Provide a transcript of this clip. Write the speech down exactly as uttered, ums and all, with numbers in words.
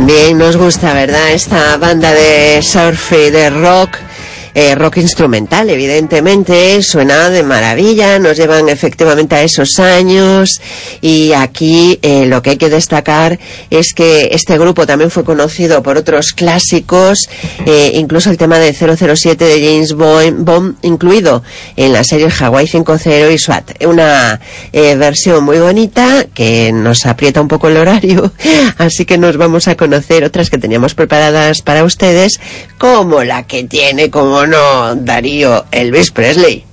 También nos gusta, ¿verdad? Esta banda de surf y de rock. Eh, rock instrumental, evidentemente, suena de maravilla, nos llevan efectivamente a esos años, y aquí eh, lo que hay que destacar es que este grupo también fue conocido por otros clásicos, eh, incluso el tema de cero cero siete de James Bond, incluido en la serie Hawaii cinco cero y SWAT, una eh, versión muy bonita que nos aprieta un poco el horario, así que nos vamos a conocer otras que teníamos preparadas para ustedes, como la que tiene como no Darío Elvis Presley.